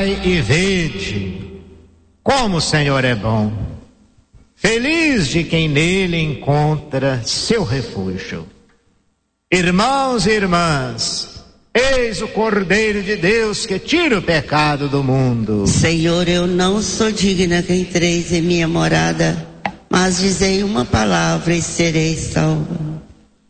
Vai e vede como o Senhor é bom. Feliz de quem nele encontra seu refúgio. Irmãos e irmãs, eis o Cordeiro de Deus que tira o pecado do mundo. Senhor, eu não sou digna que entreis em minha morada, mas dizei uma palavra e serei salva.